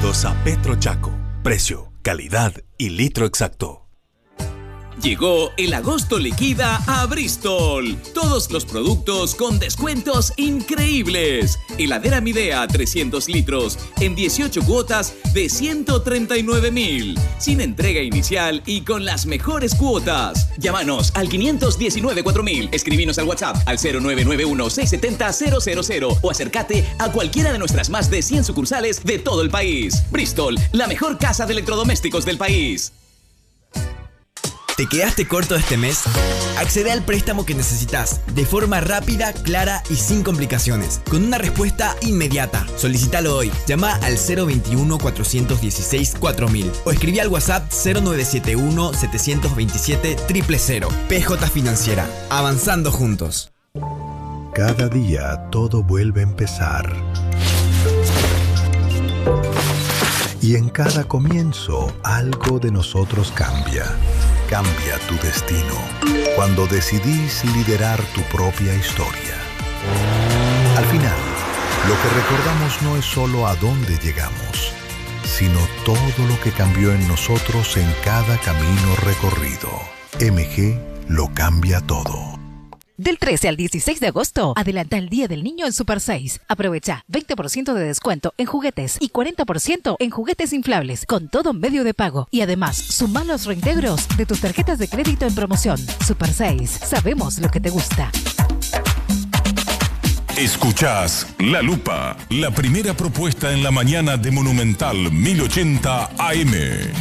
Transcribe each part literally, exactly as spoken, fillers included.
Bienvenidos a Petro Chaco. Precio, calidad y litro exacto. Llegó el agosto liquida a Bristol. Todos los productos con descuentos increíbles. Heladera Midea trescientos litros en dieciocho cuotas de ciento treinta y nueve mil. Sin entrega inicial y con las mejores cuotas. Llámanos al quinientos diecinueve cuatro mil. Escribinos al WhatsApp al cero nueve nueve uno seis siete cero cero cero cero o acércate a cualquiera de nuestras más de cien sucursales de todo el país. Bristol, la mejor casa de electrodomésticos del país. ¿Te quedaste corto este mes? Accede al préstamo que necesitas de forma rápida, clara y sin complicaciones, con una respuesta inmediata. Solicítalo hoy. Llama al cero veintiuno cuatrocientos dieciséis cuatro mil o escribí al WhatsApp cero nueve siete uno setecientos veintisiete cero cero cero. P J Financiera. Avanzando juntos. Cada día todo vuelve a empezar. Y en cada comienzo algo de nosotros cambia. Cambia tu destino cuando decidís liderar tu propia historia. Al final, lo que recordamos no es solo a dónde llegamos, sino todo lo que cambió en nosotros en cada camino recorrido. M G lo cambia todo. Del trece al dieciséis de agosto, adelanta el Día del Niño en Super seis. Aprovecha veinte por ciento de descuento en juguetes y cuarenta por ciento en juguetes inflables con todo medio de pago. Y además, suma los reintegros de tus tarjetas de crédito en promoción. Super seis, sabemos lo que te gusta. Escuchás La Lupa, la primera propuesta en la mañana de Monumental mil ochenta A M.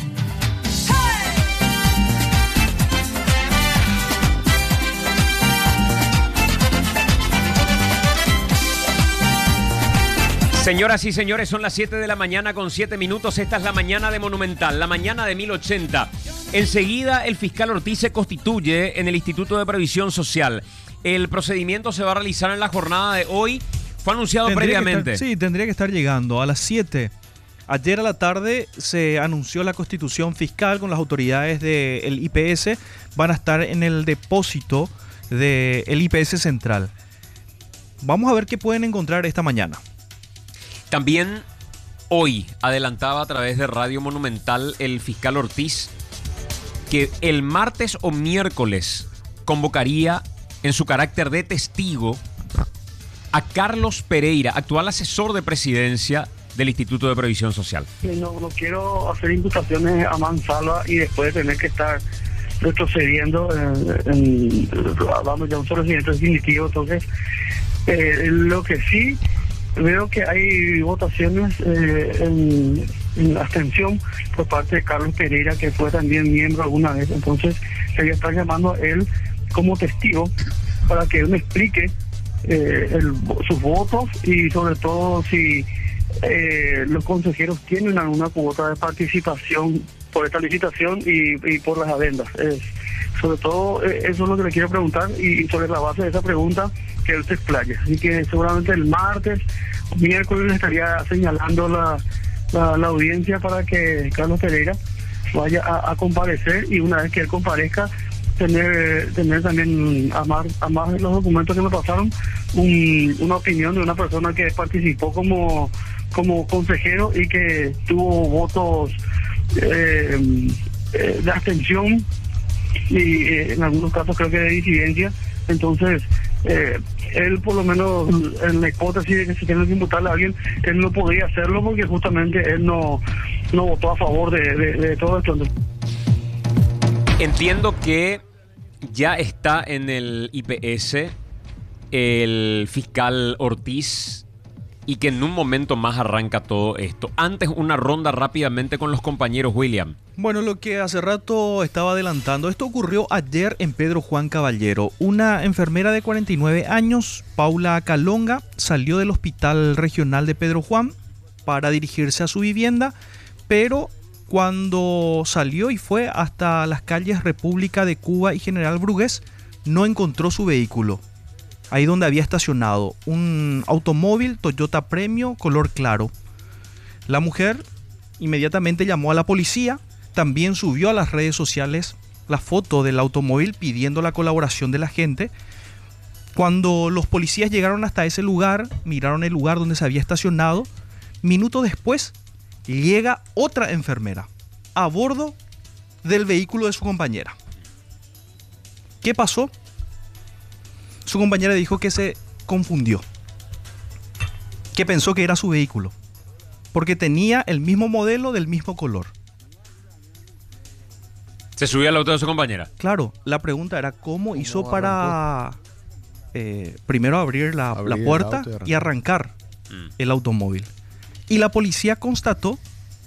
Señoras y señores, son las siete de la mañana con siete minutos. Esta es la mañana de Monumental, la mañana de mil ochenta. Enseguida, el fiscal Ortiz se constituye en el Instituto de Previsión Social. El procedimiento se va a realizar en la jornada de hoy. Fue anunciado tendría previamente. Estar, sí, tendría que estar llegando a las siete. Ayer a la tarde se anunció la constitución fiscal con las autoridades del I P S. Van a estar en el depósito del I P S Central. Vamos a ver qué pueden encontrar esta mañana. También hoy adelantaba a través de Radio Monumental el fiscal Ortiz que el martes o miércoles convocaría en su carácter de testigo a Carlos Pereira, actual asesor de presidencia del Instituto de Previsión Social. No, no quiero hacer imputaciones a mansalva y después de tener que estar retrocediendo en, en, vamos ya un procedimiento definitivo. Entonces, eh, lo que sí veo que hay votaciones eh, en, en abstención por parte de Carlos Pereira, que fue también miembro alguna vez. Entonces se voy a estar llamando a él como testigo para que él me explique eh, el, sus votos y sobre todo si eh, los consejeros tienen alguna cuota de participación por esta licitación y, y por las adendas. Eh, sobre todo eh, eso es lo que le quiero preguntar y sobre la base de esa pregunta que él se explaye. Así que seguramente el martes o miércoles estaría señalando la, la, la audiencia para que Carlos Pereira vaya a, a comparecer y una vez que él comparezca tener tener también a más, a más de los documentos que me pasaron un, una opinión de una persona que participó como, como consejero y que tuvo votos eh, eh, de abstención y eh, en algunos casos creo que de disidencia. Entonces eh, él por lo menos en la hipótesis de que se tiene que imputarle a alguien, él no podía hacerlo porque justamente él no, no votó a favor de, de, de todo esto. Entiendo que ya está en el I P S el fiscal Ortiz y que en un momento más arranca todo esto. Antes una ronda rápidamente con los compañeros, William. Bueno, lo que hace rato estaba adelantando, esto ocurrió ayer en Pedro Juan Caballero. Una enfermera de cuarenta y nueve años, Paula Calonga, salió del Hospital Regional de Pedro Juan para dirigirse a su vivienda, pero cuando salió y fue hasta las calles República de Cuba y General Brugués, no encontró su vehículo. Ahí donde había estacionado un automóvil Toyota Premio color claro. La mujer inmediatamente llamó a la policía, también subió a las redes sociales la foto del automóvil pidiendo la colaboración de la gente. Cuando los policías llegaron hasta ese lugar, miraron el lugar donde se había estacionado, minutos después llega otra enfermera a bordo del vehículo de su compañera. ¿Qué pasó? Su compañera dijo que se confundió, que pensó que era su vehículo, porque tenía el mismo modelo del mismo color. Se subió al auto de su compañera. Claro, la pregunta era cómo hizo para eh, primero abrir la, abrir la puerta y arrancar, y arrancar mm. el automóvil. Y la policía constató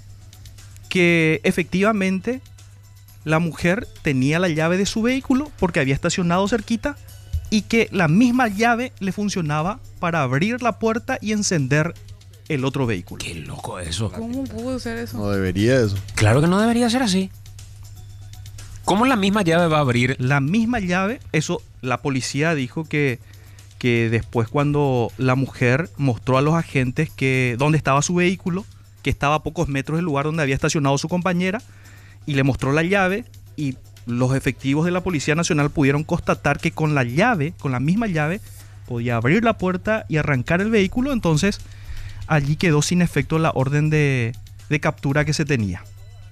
que efectivamente la mujer tenía la llave de su vehículo porque había estacionado cerquita y que la misma llave le funcionaba para abrir la puerta y encender el otro vehículo. Qué loco eso. ¿Cómo pudo ser eso? No debería eso. Claro que no debería ser así. ¿Cómo la misma llave va a abrir? La misma llave, eso la policía dijo que, que después cuando la mujer mostró a los agentes que dónde estaba su vehículo, que estaba a pocos metros del lugar donde había estacionado su compañera, y le mostró la llave, y los efectivos de la Policía Nacional pudieron constatar que con la llave, con la misma llave, podía abrir la puerta y arrancar el vehículo. Entonces allí quedó sin efecto la orden de, de captura que se tenía.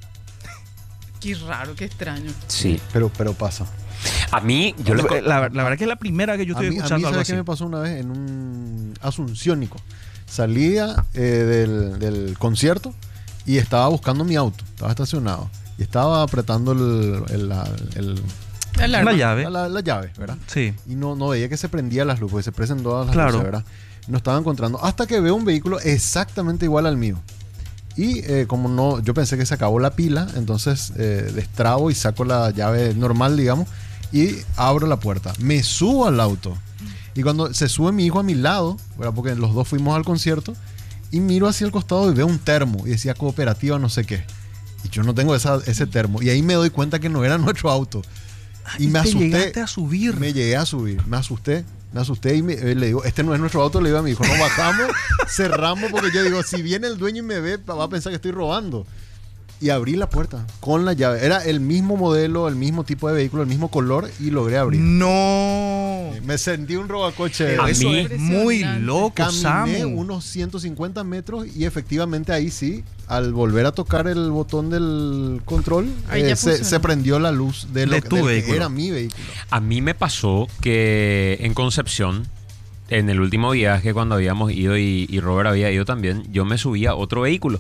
Qué raro, qué extraño. Sí, pero, pero pasa. A mí, yo la, le... la, la verdad que es la primera que yo estoy a mí, escuchando a mí, algo ¿sabes así. qué me pasó una vez en un asunciónico? Salía eh, del, del concierto y estaba buscando mi auto, estaba estacionado y estaba apretando el, el, el, el la, la llave, la, la, la llave, ¿verdad? Sí. Y no, no veía que se prendía las luces, se prenden todas las claro. luces, ¿verdad? No estaba encontrando hasta que veo un vehículo exactamente igual al mío. Y eh, como no, yo pensé que se acabó la pila, entonces eh, destrabo y saco la llave normal, digamos, y abro la puerta. Me subo al auto. Y cuando se sube mi hijo a mi lado, ¿verdad? Porque los dos fuimos al concierto, y miro hacia el costado y veo un termo. Y decía cooperativa no sé qué. Y yo no tengo esa, ese termo. Y ahí me doy cuenta que no era nuestro auto. Y, y me te asusté. llegaste a subir. Me llegué a subir. Me asusté. Me asusté y me, eh, le digo, este no es nuestro auto. Le digo a mi hijo, no bajamos, cerramos, porque yo digo, si viene el dueño y me ve, va a pensar que estoy robando. Y abrí la puerta con la llave. Era el mismo modelo, el mismo tipo de vehículo, el mismo color, y logré abrir. No. Me sentí un robacoche. A Eso mí es muy loco, Caminé Samu. unos ciento cincuenta metros y efectivamente ahí sí, al volver a tocar el botón del control, eh, se, se prendió la luz de, lo de que, tu de vehículo. que era mi vehículo. A mí me pasó que en Concepción, en el último viaje cuando habíamos ido y, y Robert había ido también, yo me subí a otro vehículo.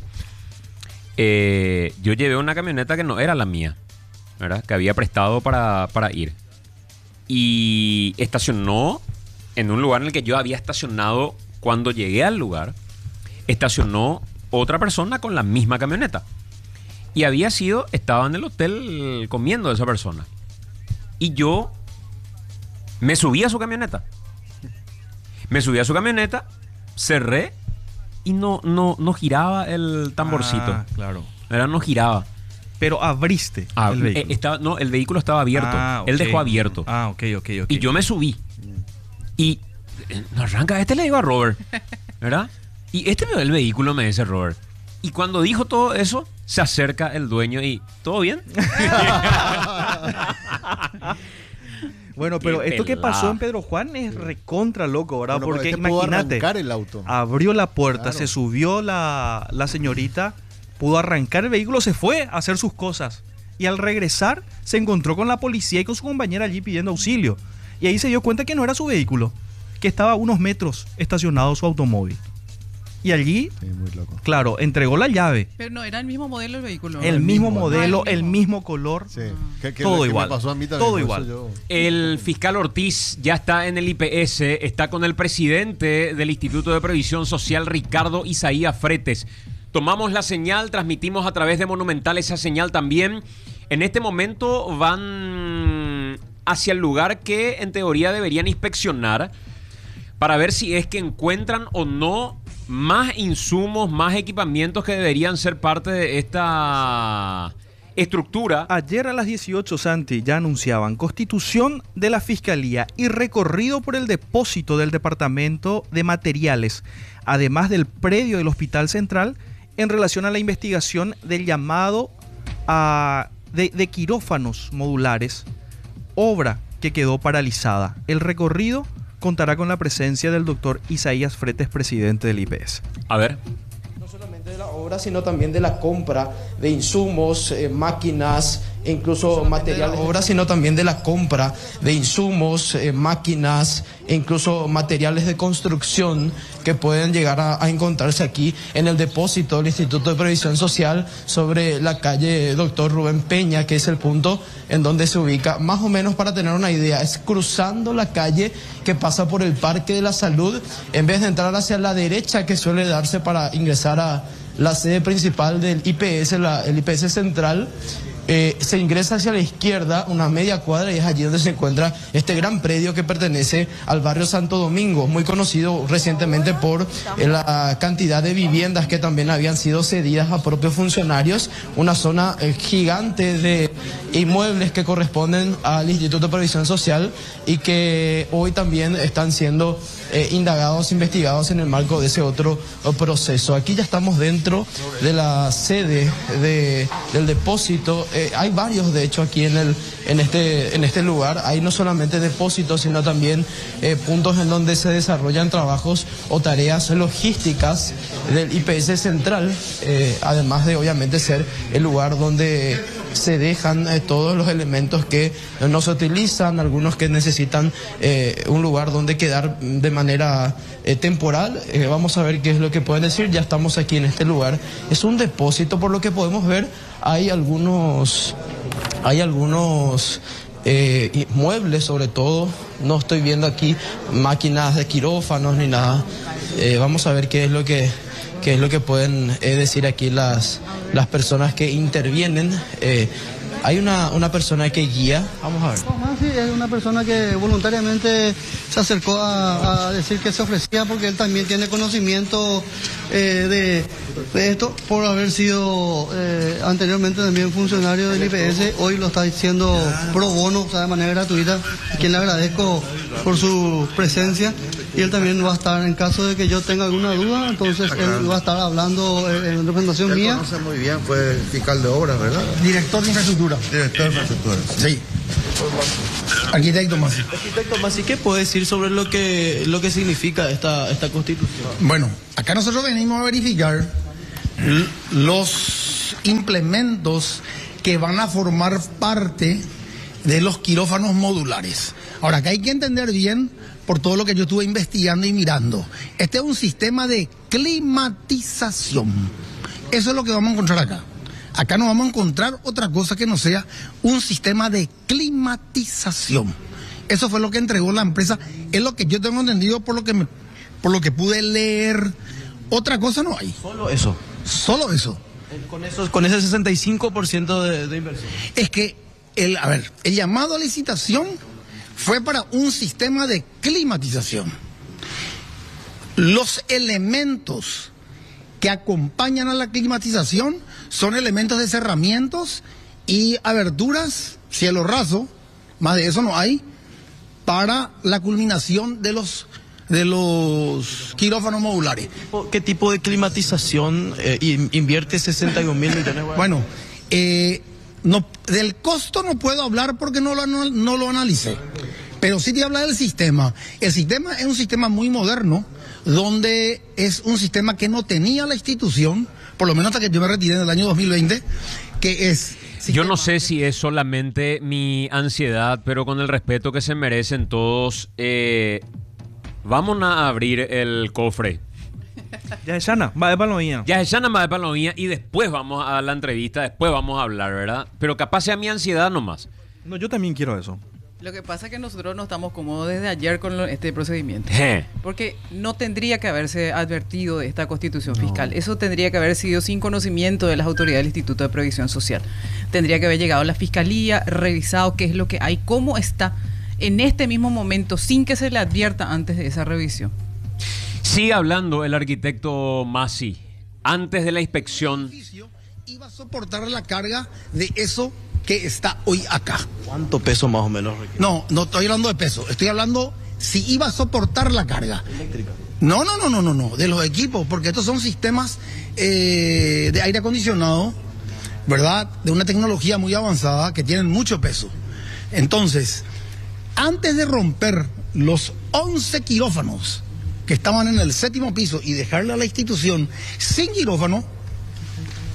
Eh, yo llevé una camioneta que no era la mía, ¿verdad? Que había prestado para, para ir. Y estacionó en un lugar en el que yo había estacionado cuando llegué al lugar. Estacionó otra persona con la misma camioneta. Y había sido, estaba en el hotel comiendo de esa persona. Y yo me subí a su camioneta. Me subí a su camioneta, cerré y no, no, no giraba el tamborcito. Ah, claro. Era, no giraba. Pero abriste Ah, el vehículo. eh, estaba, no, el vehículo estaba abierto. Ah, Él ok. dejó abierto. Ah, ok, ok, ok. Y yo me subí. Y eh, no arranca, este le digo a Robert, ¿verdad? Y este me ve el vehículo, me dice Robert. Y cuando dijo todo eso, se acerca el dueño y ¿todo bien? Bueno, pero Qué esto que pelada. pasó en Pedro Juan es recontra loco, ¿verdad? Bueno, Porque este pudo imagínate, arrancar el auto. abrió la puerta, Claro. se subió la, la señorita, pudo arrancar el vehículo, se fue a hacer sus cosas. Y al regresar, se encontró con la policía y con su compañera allí pidiendo auxilio. Y ahí se dio cuenta que no era su vehículo, que estaba a unos metros estacionado su automóvil. Y allí, Sí, muy loco. claro, entregó la llave. Pero no, era el mismo modelo del vehículo. El mismo mismo, modelo, ah, el el mismo. mismo color. Sí. Que- que Todo lo que igual. Me pasó a mí también, Todo por eso igual. yo- El fiscal Ortiz ya está en el I P S, está con el presidente del Instituto de Previsión Social, Ricardo Isaías Fretes. Tomamos la señal, transmitimos a través de Monumental esa señal también. En este momento van hacia el lugar que en teoría deberían inspeccionar para ver si es que encuentran o no más insumos, más equipamientos que deberían ser parte de esta estructura. Ayer a las dieciocho, Santi, ya anunciaban constitución de la Fiscalía y recorrido por el depósito del Departamento de Materiales, además del predio del Hospital Central, en relación a la investigación del llamado a, de, de quirófanos modulares, obra que quedó paralizada. El recorrido contará con la presencia del doctor Isaías Fretes, presidente del I P S. A ver. No solamente de la obra obra, sino también de la compra de insumos, eh, máquinas, e incluso materiales de obra, sino también de la compra de insumos, eh, máquinas, e incluso materiales de construcción que pueden llegar a, a encontrarse aquí en el depósito del Instituto de Previsión Social sobre la calle Doctor Rubén Peña, que es el punto en donde se ubica. Más o menos, para tener una idea, es cruzando la calle que pasa por el Parque de la Salud, en vez de entrar hacia la derecha que suele darse para ingresar a la sede principal del I P S, la, el I P S central. Eh, se ingresa hacia la izquierda una media cuadra y es allí donde se encuentra este gran predio que pertenece al barrio Santo Domingo, muy conocido recientemente por eh, la cantidad de viviendas que también habían sido cedidas a propios funcionarios, una zona eh, gigante de inmuebles que corresponden al Instituto de Previsión Social y que hoy también están siendo eh, indagados, investigados en el marco de ese otro eh, proceso. Aquí ya estamos dentro de la sede de, del depósito. Eh, hay varios, de hecho, aquí en el en este en este lugar. Hay no solamente depósitos, sino también eh, puntos en donde se desarrollan trabajos o tareas logísticas del I P S central, eh, además de obviamente ser el lugar donde se dejan eh, todos los elementos que no se utilizan, algunos que necesitan eh, un lugar donde quedar de manera eh, temporal. Eh, vamos a ver qué es lo que pueden decir. Ya estamos aquí en este lugar. Es un depósito, por lo que podemos ver. Hay algunos, hay algunos eh, muebles, sobre todo. No estoy viendo aquí máquinas de quirófanos ni nada. Eh, vamos a ver qué es lo que qué es lo que pueden eh, decir aquí las las personas que intervienen. Eh, hay una, una persona que guía. Vamos a ver. Sí, es una persona que voluntariamente se acercó a, a decir que se ofrecía porque él también tiene conocimiento eh, de, de esto por haber sido eh, anteriormente también funcionario del I P S. Hoy lo está diciendo pro bono, o sea, de manera gratuita, a quien le agradezco por su presencia. Y él también va a estar, en caso de que yo tenga alguna duda, entonces él va a estar hablando en representación él mía. Él conoce muy bien, fue fiscal de obras, ¿verdad? Director de infraestructura. Director de infraestructura. Sí. Arquitecto Masi. Arquitecto Masi, ¿qué puede decir sobre lo que lo que significa esta, esta constitución? Bueno, acá nosotros venimos a verificar los implementos que van a formar parte de los quirófanos modulares. Ahora, acá hay que entender bien, por todo lo que yo estuve investigando y mirando, este es un sistema de climatización. Eso es lo que vamos a encontrar acá. Acá no vamos a encontrar otra cosa que no sea un sistema de climatización. Eso fue lo que entregó la empresa. Es lo que yo tengo entendido por lo que me, por lo que pude leer. Otra cosa no hay. Solo eso. Solo eso. Con eso, con ese sesenta y cinco por ciento de, de inversión. Es que el, a ver, el llamado a licitación fue para un sistema de climatización. Los elementos que acompañan a la climatización son elementos de cerramientos y aberturas, cielo raso, más de eso no hay, para la culminación de los de los quirófanos modulares. ¿Qué tipo de climatización eh, invierte sesenta y un mil millones? Bueno, eh, no, del costo no puedo hablar porque no lo, no, no lo analicé, pero sí te habla del sistema. El sistema es un sistema muy moderno, donde es un sistema que no tenía la institución, por lo menos hasta que yo me retiré en el año dos mil veinte, que es... Yo no sé si es solamente mi ansiedad, pero con el respeto que se merecen todos, eh, vamos a abrir el cofre. Ya es sana, va de paloía. Ya es sana, va de paloía, y después vamos a la entrevista, después vamos a hablar, ¿verdad? Pero capaz sea mi ansiedad nomás. No, yo también quiero eso. Lo que pasa es que nosotros no estamos cómodos desde ayer con lo, este procedimiento. Eh. Porque no tendría que haberse advertido de esta constitución no. fiscal. Eso tendría que haber sido sin conocimiento de las autoridades del Instituto de Previsión Social. Tendría que haber llegado a la fiscalía, revisado qué es lo que hay, cómo está en este mismo momento, sin que se le advierta antes de esa revisión. Sigue hablando el arquitecto Masi. Antes de la inspección, iba a soportar la carga de eso que está hoy acá. ¿Cuánto peso más o menos requiere? No, no estoy hablando de peso, estoy hablando si iba a soportar la carga. Eléctrica. No, no, no, no, no, no, de los equipos, porque estos son sistemas eh, de aire acondicionado, ¿verdad? De una tecnología muy avanzada que tienen mucho peso. Entonces, antes de romper los once quirófanos que estaban en el séptimo piso y dejarle a la institución sin quirófano,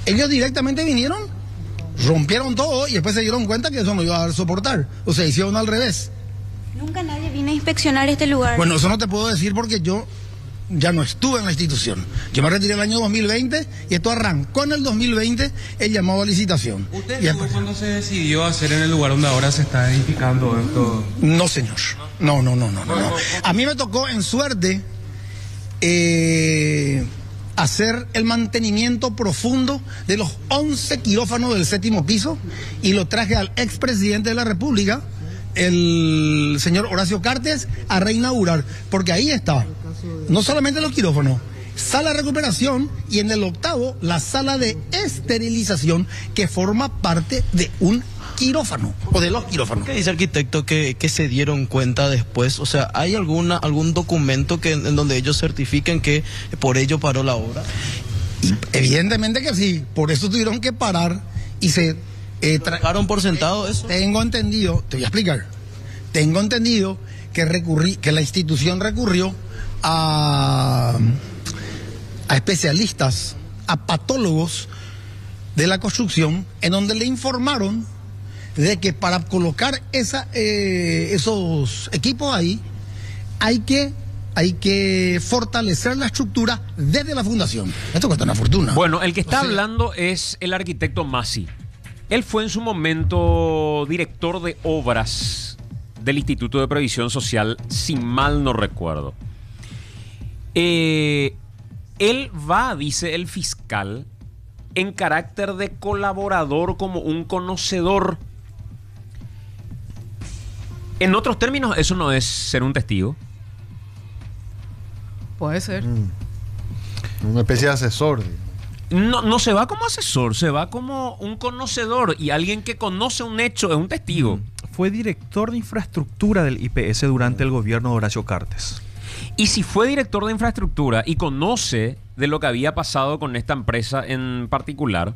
Ellos directamente vinieron, rompieron todo y después se dieron cuenta que eso no iba a soportar. O sea, hicieron al revés. Nunca nadie vino a inspeccionar este lugar. Bueno, eso no te puedo decir porque yo ya no estuve en la institución. Yo me retiré el año dos mil veinte y esto arrancó en el dos mil veinte el llamado a licitación. ¿Usted y estuvo cuando se decidió hacer en el lugar donde ahora se está edificando esto? No, señor. No, no, no, no, no. no. A mí me tocó en suerte eh, hacer el mantenimiento profundo de los once quirófanos del séptimo piso y lo traje al expresidente de la República, el señor Horacio Cartes, a reinaugurar, porque ahí está, no solamente los quirófanos, sala de recuperación y en el octavo la sala de esterilización que forma parte de un quirófano o de los quirófanos. ¿Qué dice arquitecto que, que se dieron cuenta después? O sea, ¿hay alguna algún documento que en donde ellos certifiquen que por ello paró la obra? Y evidentemente que sí, por eso tuvieron que parar y se eh, ¿Trabajaron por sentado eso? Tengo entendido, te voy a explicar. Tengo entendido que recurrí, que la institución recurrió a, a especialistas, a patólogos de la construcción, en donde le informaron de que para colocar esa, eh, esos equipos ahí hay que hay que fortalecer la estructura desde la fundación. Esto cuesta una fortuna. Bueno, el que está O sea, hablando es el arquitecto Masi. Él fue en su momento director de obras del Instituto de Previsión Social, si mal no recuerdo. Eh, él va, dice el fiscal, en carácter de colaborador, como un conocedor. En otros términos, eso no es ser un testigo. Puede ser. Mm. Una especie de asesor. No, no se va como asesor, se va como un conocedor, y alguien que conoce un hecho es un testigo. Fue director de infraestructura del I P S durante el gobierno de Horacio Cartes. Y si fue director de infraestructura y conoce de lo que había pasado con esta empresa en particular,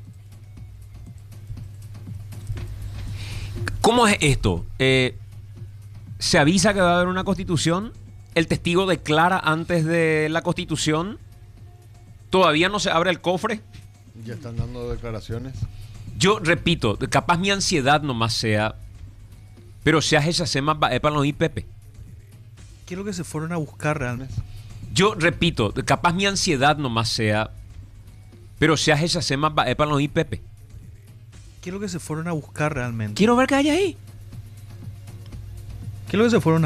¿cómo es esto? Eh, se avisa que va a haber una constitución, el testigo declara antes de la constitución, todavía no se abre el cofre. Ya están dando declaraciones. Yo repito, capaz mi ansiedad nomás sea, pero seas esa sema va para los I P P. ¿Qué es lo que se fueron a buscar realmente? Yo repito, capaz mi ansiedad nomás sea, pero seas esa sema va para los I P P. ¿Qué es lo que se fueron a buscar realmente? Quiero ver qué hay ahí. ¿Qué es lo que se fueron a